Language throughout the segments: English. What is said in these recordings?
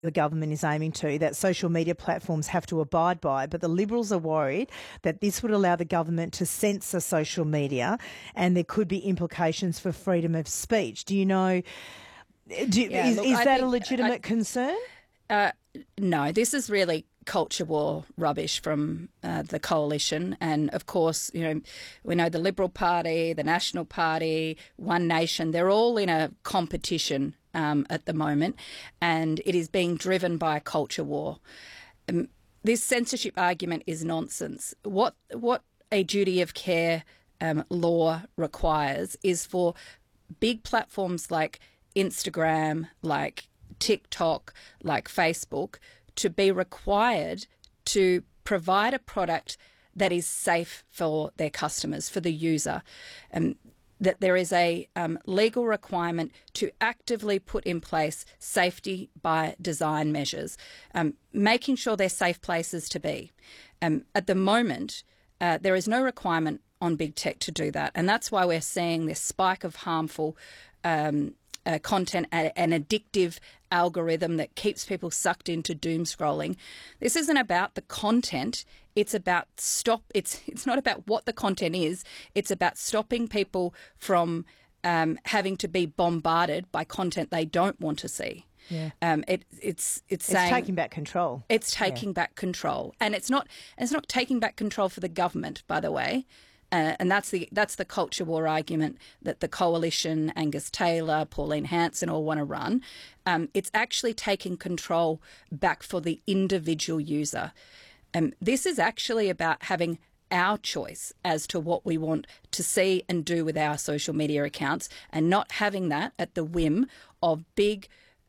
the government is aiming to, that social media platforms have to abide by, but the Liberals are worried that this would allow the government to censor social media and there could be implications for freedom of speech. Do you know, is that a legitimate concern? No, this is really culture war rubbish from the coalition. And of course, we know the Liberal Party, the National Party, One Nation, they're all in a competition at the moment, and it is being driven by a culture war. This censorship argument is nonsense. What a duty of care law requires is for big platforms like Instagram, like TikTok, like Facebook, to be required to provide a product that is safe for their customers, for the user. That there is a legal requirement to actively put in place safety by design measures, making sure they're safe places to be. At the moment, there is no requirement on big tech to do that, and that's why we're seeing this spike of harmful content, an addictive algorithm that keeps people sucked into doom scrolling. This isn't about the content. It's about It's not about what the content is. It's about stopping people from having to be bombarded by content they don't want to see. Yeah. It's saying taking back control. It's taking back control, and it's not taking back control for the government, by the way. And that's the culture war argument that the coalition, Angus Taylor, Pauline Hanson all want to run. It's actually taking control back for the individual user. This is actually about having our choice as to what we want to see and do with our social media accounts, and not having that at the whim of big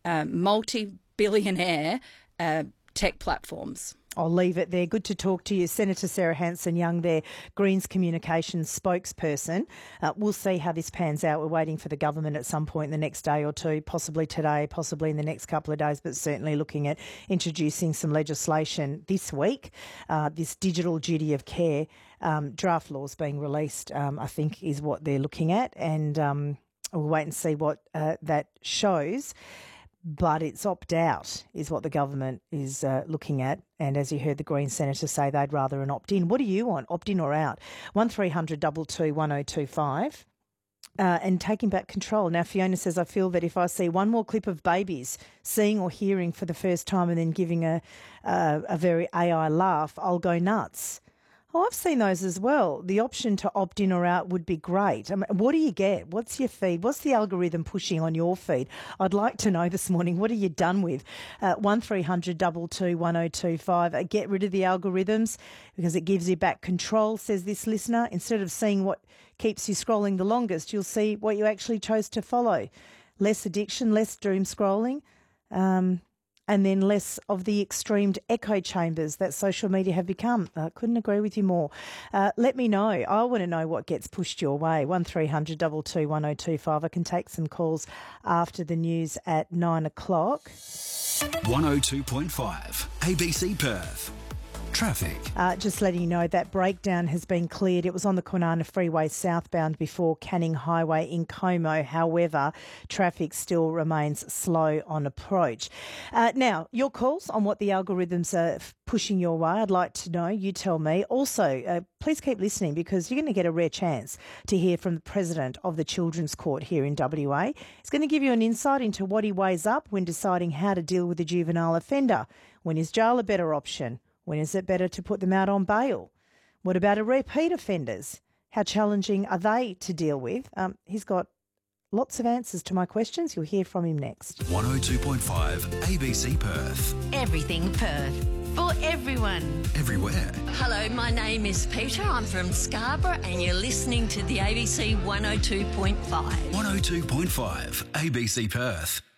multi-billionaire tech platforms. I'll leave it there. Good to talk to you. Senator Sarah Hanson-Young there, Greens Communications spokesperson. We'll see how this pans out. We're waiting for the government at some point in the next day or two, possibly today, possibly in the next couple of days, but certainly looking at introducing some legislation this week. This digital duty of care draft laws being released, I think, is what they're looking at. And we'll wait and see what that shows. But it's opt-out is what the government is looking at. And as you heard the Green Senator say, they'd rather an opt-in. What do you want, opt-in or out? 1300 222 1025 and taking back control. Now, Fiona says, I feel that if I see one more clip of babies seeing or hearing for the first time and then giving a very AI laugh, I'll go nuts. Oh, I've seen those as well. The option to opt in or out would be great. I mean, what do you get? What's your feed? What's the algorithm pushing on your feed? I'd like to know this morning. What are you done with? 1300 222 1025. Get rid of the algorithms because it gives you back control, says this listener. Instead of seeing what keeps you scrolling the longest, you'll see what you actually chose to follow. Less addiction, less doom scrolling. And then less of the extreme echo chambers that social media have become. Couldn't agree with you more. Let me know. I want to know what gets pushed your way. 1300 222 1025. I can take some calls after the news at 9 o'clock. 102.5 ABC Perth. Traffic. Just letting you know that breakdown has been cleared. It was on the Kwinana Freeway southbound before Canning Highway in Como. However, traffic still remains slow on approach. Now, your calls on what the algorithms are pushing your way, I'd like to know. You tell me. Also, please keep listening because you're going to get a rare chance to hear from the President of the Children's Court here in WA. He's going to give you an insight into what he weighs up when deciding how to deal with a juvenile offender. When is jail a better option? When is it better to put them out on bail? What about repeat offenders? How challenging are they to deal with? He's got lots of answers to my questions. You'll hear from him next. 102.5 ABC Perth. Everything Perth. For everyone. Everywhere. Hello, my name is Peter. I'm from Scarborough and you're listening to the ABC 102.5. 102.5 ABC Perth.